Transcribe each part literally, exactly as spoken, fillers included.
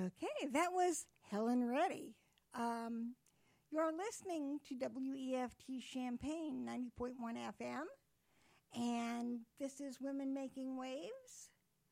Okay, that was Helen Reddy. Um, you're listening to W E F T Champaign ninety point one F M, and this is Women Making Waves.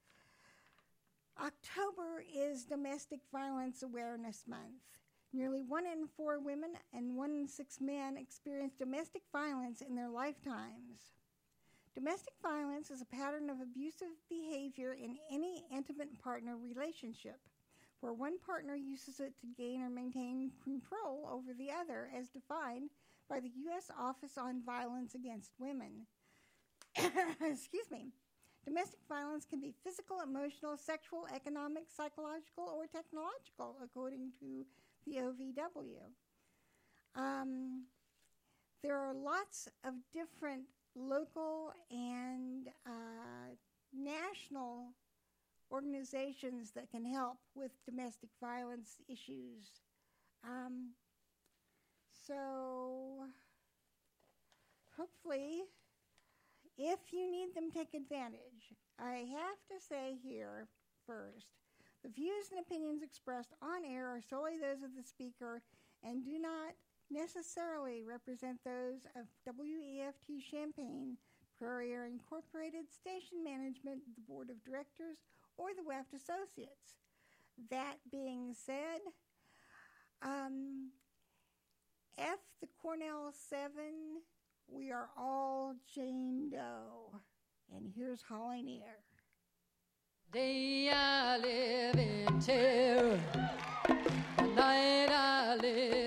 October is Domestic Violence Awareness Month. Nearly one in four women and one in six men experience domestic violence in their lifetimes. Domestic violence is a pattern of abusive behavior in any intimate partner relationship, where one partner uses it to gain or maintain control over the other, as defined by the U S Office on Violence Against Women. Excuse me. Domestic violence can be physical, emotional, sexual, economic, psychological, or technological, according to the O V W. Um, there are lots of different local and uh, national organizations that can help with domestic violence issues. Um, so hopefully, if you need them, take advantage. I have to say here first, the views and opinions expressed on air are solely those of the speaker and do not necessarily represent those of W E F T Champaign, Prairie Air Incorporated, Station Management, the Board of Directors, or the W E F T Associates. That being said, um, F the Cornell seven, we are all Jane Doe. And here's Holly Near. Day I live in terror, the night I live